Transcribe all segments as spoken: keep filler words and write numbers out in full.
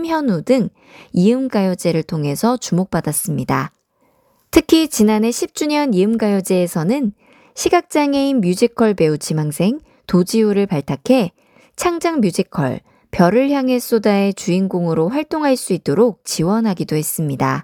김현우 등 이음가요제를 통해서 주목받았습니다. 특히 지난해 십 주년 이음가요제에서는 시각장애인 뮤지컬 배우 지망생 도지우를 발탁해 창작 뮤지컬 별을 향해 쏟아의 주인공으로 활동할 수 있도록 지원하기도 했습니다.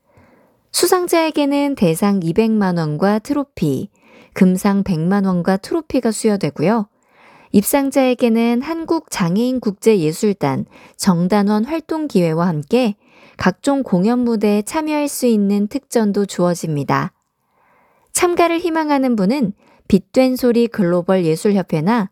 수상자에게는 대상 이백만 원과 트로피, 금상 백만 원과 트로피가 수여되고요. 입상자에게는 한국장애인국제예술단 정단원 활동기회와 함께 각종 공연 무대에 참여할 수 있는 특전도 주어집니다. 참가를 희망하는 분은 빛된 소리 글로벌 예술협회나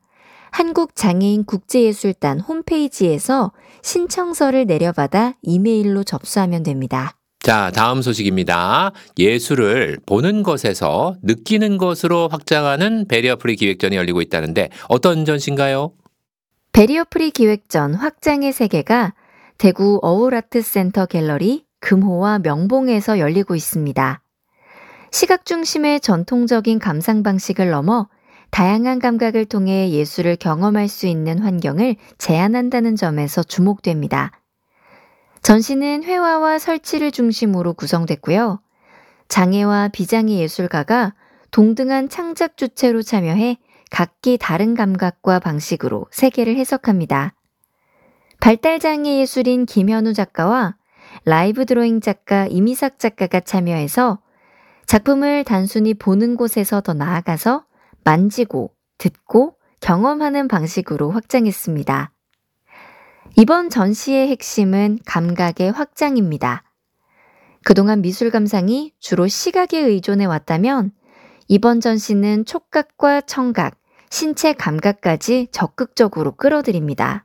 한국장애인국제예술단 홈페이지에서 신청서를 내려받아 이메일로 접수하면 됩니다. 자, 다음 소식입니다. 예술을 보는 것에서 느끼는 것으로 확장하는 베리어프리 기획전이 열리고 있다는데 어떤 전시인가요? 베리어프리 기획전 확장의 세계가 대구 어울아트센터 갤러리 금호와 명봉에서 열리고 있습니다. 시각 중심의 전통적인 감상 방식을 넘어 다양한 감각을 통해 예술을 경험할 수 있는 환경을 제안한다는 점에서 주목됩니다. 전시는 회화와 설치를 중심으로 구성됐고요. 장애와 비장애 예술가가 동등한 창작 주체로 참여해 각기 다른 감각과 방식으로 세계를 해석합니다. 발달장애 예술인 김현우 작가와 라이브 드로잉 작가 이미삭 작가가 참여해서 작품을 단순히 보는 곳에서 더 나아가서 만지고 듣고 경험하는 방식으로 확장했습니다. 이번 전시의 핵심은 감각의 확장입니다. 그동안 미술 감상이 주로 시각에 의존해 왔다면 이번 전시는 촉각과 청각, 신체 감각까지 적극적으로 끌어들입니다.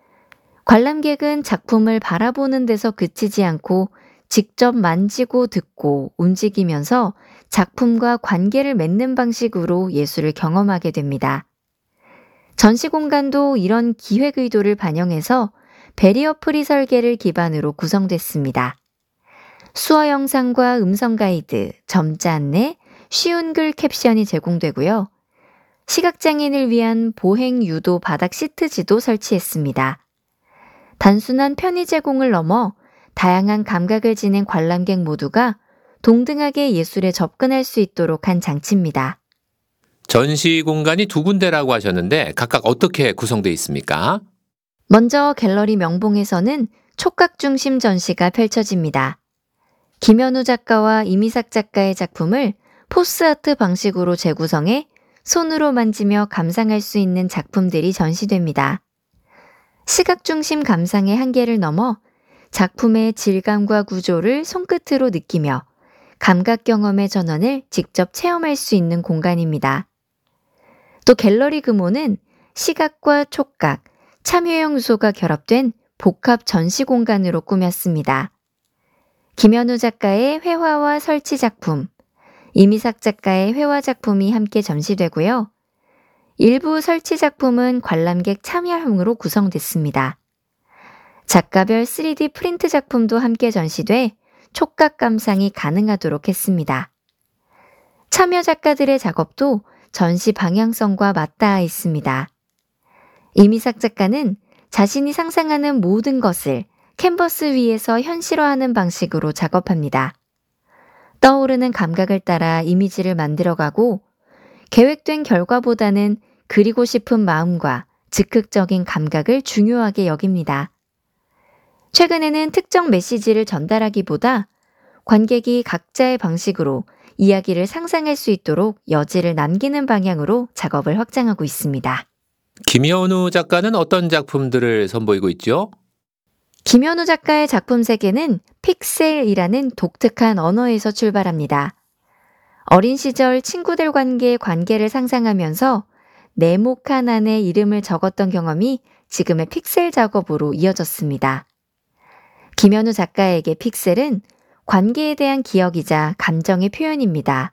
관람객은 작품을 바라보는 데서 그치지 않고 직접 만지고 듣고 움직이면서 작품과 관계를 맺는 방식으로 예술을 경험하게 됩니다. 전시 공간도 이런 기획 의도를 반영해서 베리어프리 설계를 기반으로 구성됐습니다. 수어 영상과 음성 가이드, 점자 안내, 쉬운 글 캡션이 제공되고요. 시각장애인을 위한 보행 유도 바닥 시트지도 설치했습니다. 단순한 편의 제공을 넘어 다양한 감각을 지닌 관람객 모두가 동등하게 예술에 접근할 수 있도록 한 장치입니다. 전시 공간이 두 군데라고 하셨는데 각각 어떻게 구성되어 있습니까? 먼저 갤러리 명봉에서는 촉각 중심 전시가 펼쳐집니다. 김현우 작가와 이미삭 작가의 작품을 포스아트 방식으로 재구성해 손으로 만지며 감상할 수 있는 작품들이 전시됩니다. 시각 중심 감상의 한계를 넘어 작품의 질감과 구조를 손끝으로 느끼며 감각 경험의 전환을 직접 체험할 수 있는 공간입니다. 또 갤러리 금호는 시각과 촉각, 참여형 요소가 결합된 복합 전시 공간으로 꾸몄습니다. 김현우 작가의 회화와 설치 작품, 이미삭 작가의 회화 작품이 함께 전시되고요. 일부 설치 작품은 관람객 참여형으로 구성됐습니다. 작가별 쓰리디 프린트 작품도 함께 전시돼 촉각 감상이 가능하도록 했습니다. 참여 작가들의 작업도 전시 방향성과 맞닿아 있습니다. 이미삭 작가는 자신이 상상하는 모든 것을 캔버스 위에서 현실화하는 방식으로 작업합니다. 떠오르는 감각을 따라 이미지를 만들어가고 계획된 결과보다는 그리고 싶은 마음과 즉흥적인 감각을 중요하게 여깁니다. 최근에는 특정 메시지를 전달하기보다 관객이 각자의 방식으로 이야기를 상상할 수 있도록 여지를 남기는 방향으로 작업을 확장하고 있습니다. 김현우 작가는 어떤 작품들을 선보이고 있죠? 김현우 작가의 작품 세계는 픽셀이라는 독특한 언어에서 출발합니다. 어린 시절 친구들 관계의 관계를 상상하면서 네모칸 안에 이름을 적었던 경험이 지금의 픽셀 작업으로 이어졌습니다. 김현우 작가에게 픽셀은 관계에 대한 기억이자 감정의 표현입니다.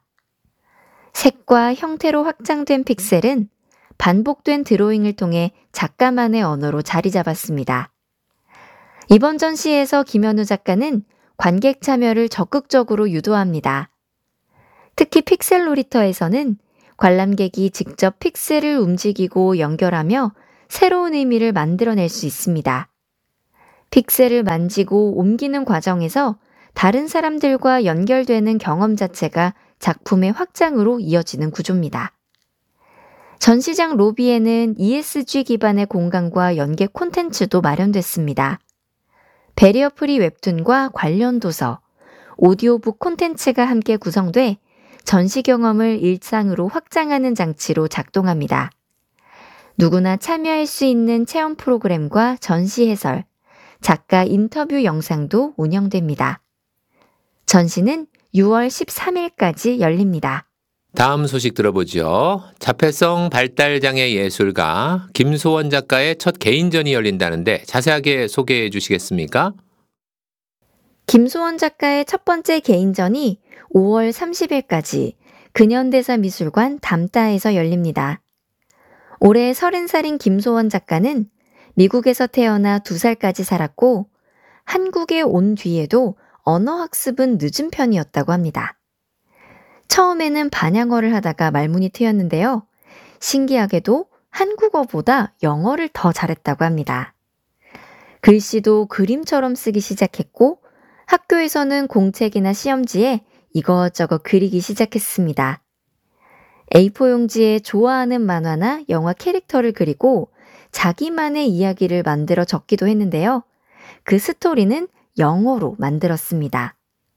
색과 형태로 확장된 픽셀은 반복된 드로잉을 통해 작가만의 언어로 자리 잡았습니다. 이번 전시에서 김현우 작가는 관객 참여를 적극적으로 유도합니다. 특히 픽셀 놀이터에서는 관람객이 직접 픽셀을 움직이고 연결하며 새로운 의미를 만들어낼 수 있습니다. 픽셀을 만지고 옮기는 과정에서 다른 사람들과 연결되는 경험 자체가 작품의 확장으로 이어지는 구조입니다. 전시장 로비에는 이에스지 기반의 공간과 연계 콘텐츠도 마련됐습니다. 배리어 프리 웹툰과 관련 도서, 오디오북 콘텐츠가 함께 구성돼 전시 경험을 일상으로 확장하는 장치로 작동합니다. 누구나 참여할 수 있는 체험 프로그램과 전시 해설, 작가 인터뷰 영상도 운영됩니다. 전시는 유월 십삼일까지 열립니다. 다음 소식 들어보죠. 자폐성 발달장애 예술가 김소원 작가의 첫 개인전이 열린다는데 자세하게 소개해 주시겠습니까? 김소원 작가의 첫 번째 개인전이 오월 삼십일까지 근현대사 미술관 담따에서 열립니다. 올해 서른 살인 김소원 작가는 미국에서 태어나 두 살까지 살았고 한국에 온 뒤에도 언어 학습은 늦은 편이었다고 합니다. 처음에는 반향어를 하다가 말문이 트였는데요. 신기하게도 한국어보다 영어를 더 잘했다고 합니다. 글씨도 그림처럼 쓰기 시작했고 학교에서는 공책이나 시험지에 이것저것 그리기 시작했습니다. 에이포 용지에 좋아하는 만화나 영화 캐릭터를 그리고 자기만의 이야기를 만들어 적기도 했는데요. 그 스토리는 영어로 만들었습니다.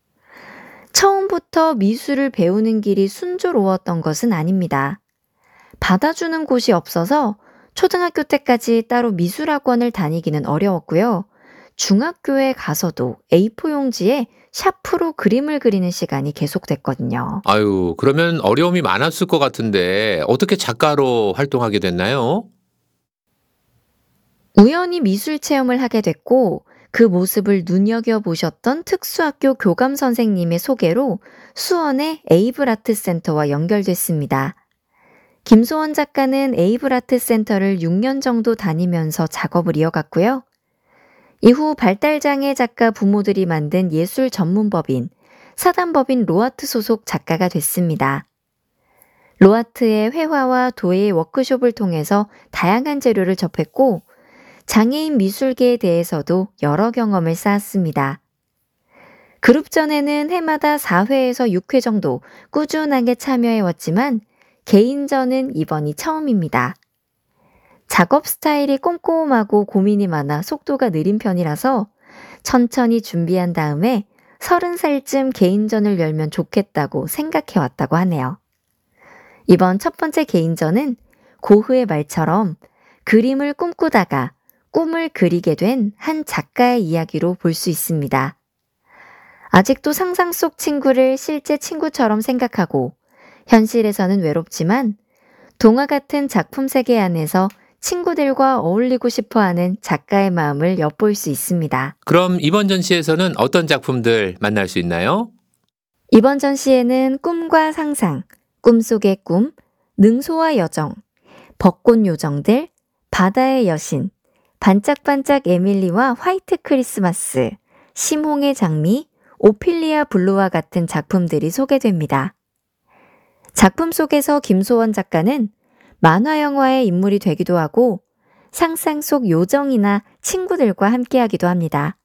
처음부터 미술을 배우는 길이 순조로웠던 것은 아닙니다. 받아주는 곳이 없어서 초등학교 때까지 따로 미술학원을 다니기는 어려웠고요. 중학교에 가서도 에이포 용지에 샤프로 그림을 그리는 시간이 계속됐거든요. 아유, 그러면 어려움이 많았을 것 같은데 어떻게 작가로 활동하게 됐나요? 우연히 미술 체험을 하게 됐고 그 모습을 눈여겨보셨던 특수학교 교감 선생님의 소개로 수원의 에이블아트 센터와 연결됐습니다. 김소원 작가는 에이블아트 센터를 육 년 정도 다니면서 작업을 이어갔고요. 이후 발달장애 작가 부모들이 만든 예술 전문법인, 사단법인 로아트 소속 작가가 됐습니다. 로아트의 회화와 도예 워크숍을 통해서 다양한 재료를 접했고 장애인 미술계에 대해서도 여러 경험을 쌓았습니다. 그룹전에는 해마다 사 회에서 육 회 정도 꾸준하게 참여해왔지만 개인전은 이번이 처음입니다. 작업 스타일이 꼼꼼하고 고민이 많아 속도가 느린 편이라서 천천히 준비한 다음에 서른 살쯤 개인전을 열면 좋겠다고 생각해왔다고 하네요. 이번 첫 번째 개인전은 고흐의 말처럼 그림을 꿈꾸다가 꿈을 그리게 된 한 작가의 이야기로 볼 수 있습니다. 아직도 상상 속 친구를 실제 친구처럼 생각하고 현실에서는 외롭지만 동화 같은 작품 세계 안에서 친구들과 어울리고 싶어하는 작가의 마음을 엿볼 수 있습니다. 그럼 이번 전시에서는 어떤 작품들 만날 수 있나요? 이번 전시에는 꿈과 상상, 꿈속의 꿈, 능소와 여정, 벚꽃 요정들, 바다의 여신, 반짝반짝 에밀리와 화이트 크리스마스, 심홍의 장미, 오피리아 블루와 같은 작품들이 소개됩니다. 작품 속에서 김소원 작가는 만화 영화의 인물이 되기도 하고 상상 속 요정이나 친구들과 함께하기도 합니다.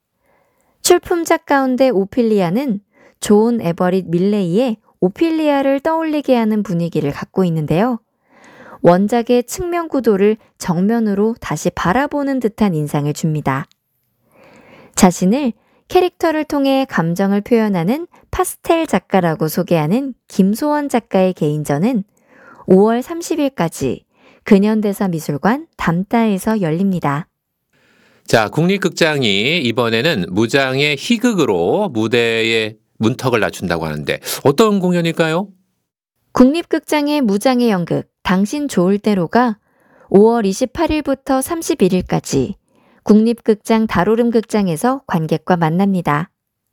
출품작 가운데 오피리아는 존 에버릿 밀레이의 오피리아를 떠올리게 하는 분위기를 갖고 있는데요. 원작의 측면 구도를 정면으로 다시 바라보는 듯한 인상을 줍니다. 자신을 캐릭터를 통해 감정을 표현하는 파스텔 작가라고 소개하는 김소원 작가의 개인전은 오월 삼십일까지 근현대사 미술관 담따에서 열립니다. 자, 국립극장이 이번에는 무장의 희극으로 무대의 문턱을 낮춘다고 하는데 어떤 공연일까요? 국립극장의 무장의 연극 당신 좋을 대로가 오월 이십팔일부터 삼십일일까지 국립극장 다로름 극장에서 관객과 만납니다.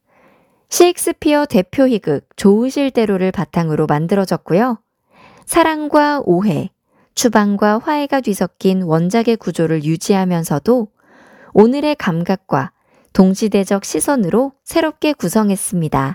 셰익스피어 대표 희극 좋으실 대로를 바탕으로 만들어졌고요. 사랑과 오해, 추방과 화해가 뒤섞인 원작의 구조를 유지하면서도 오늘의 감각과 동시대적 시선으로 새롭게 구성했습니다.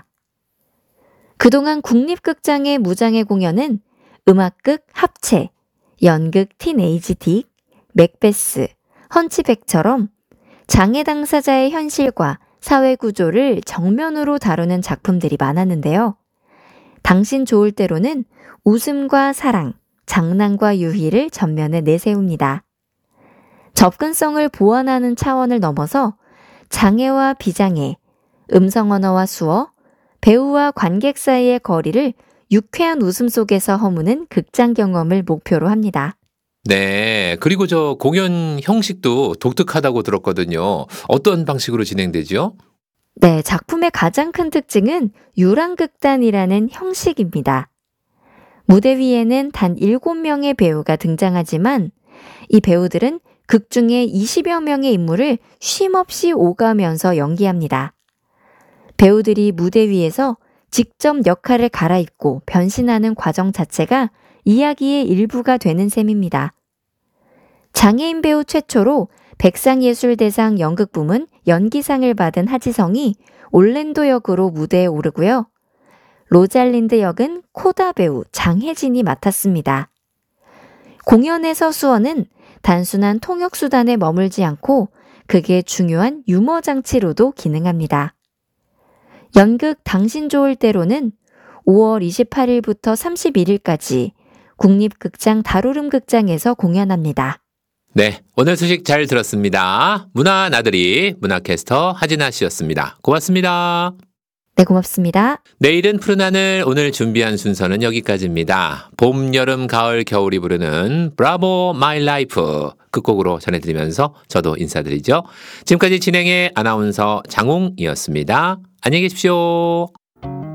그동안 국립극장의 무장의 공연은 음악극 합체, 연극 티네이지 딕, 맥베스, 헌치백처럼 장애 당사자의 현실과 사회 구조를 정면으로 다루는 작품들이 많았는데요. 당신 좋을 대로는 웃음과 사랑, 장난과 유희를 전면에 내세웁니다. 접근성을 보완하는 차원을 넘어서 장애와 비장애, 음성 언어와 수어, 배우와 관객 사이의 거리를 유쾌한 웃음 속에서 허무는 극장 경험을 목표로 합니다. 네. 그리고 저 공연 형식도 독특하다고 들었거든요. 어떤 방식으로 진행되죠? 네, 작품의 가장 큰 특징은 유랑극단이라는 형식입니다. 무대 위에는 단 일곱 명의 배우가 등장하지만 이 배우들은 극 중에 이십여 명의 인물을 쉼없이 오가면서 연기합니다. 배우들이 무대 위에서 직접 역할을 갈아입고 변신하는 과정 자체가 이야기의 일부가 되는 셈입니다. 장애인 배우 최초로 백상예술대상 연극부문 연기상을 받은 하지성이 올랜도 역으로 무대에 오르고요. 로잘린드 역은 코다 배우 장혜진이 맡았습니다. 공연에서 수어는 단순한 통역수단에 머물지 않고 극의 중요한 유머 장치로도 기능합니다. 연극 당신 좋을 대로는 오월 이십팔일부터 삼십일일까지 국립극장 다루름 극장에서 공연합니다. 네. 오늘 소식 잘 들었습니다. 문화 나들이 문화캐스터 하진아 씨였습니다. 고맙습니다. 네, 고맙습니다. 내일은 푸른 하늘, 오늘 준비한 순서는 여기까지입니다. 봄, 여름, 가을, 겨울이 부르는 브라보 마이 라이프 끝곡으로 전해드리면서 저도 인사드리죠. 지금까지 진행의 아나운서 장웅이었습니다. 안녕히 계십시오.